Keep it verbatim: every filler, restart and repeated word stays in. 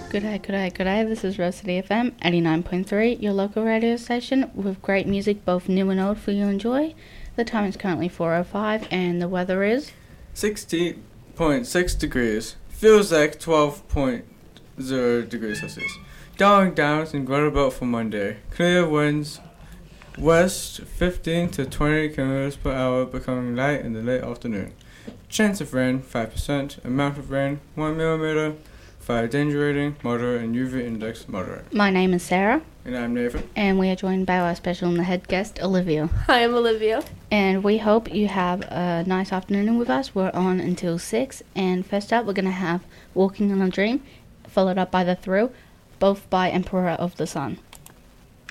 G'day, g'day, g'day. This is Rose City F M eighty-nine point three, your local radio station with great music, both new and old, for you to enjoy. The time is currently four oh five and the weather is sixty point six degrees. Feels like twelve point zero degrees Celsius. Going down in Greater Belt for Monday. Clear winds west fifteen to twenty kilometers per hour, becoming light in the late afternoon. Chance of rain five percent. Amount of rain one millimeter. Fire danger rating moderate and U V index moderate. My name is Sarah. And I'm Nathan. And we are joined by our special and the head guest, Olivia. Hi, I'm Olivia. And we hope you have a nice afternoon with us. We're on until six. And first up, we're going to have Walking on a Dream, followed up by The Thrill, both by Emperor of the Sun.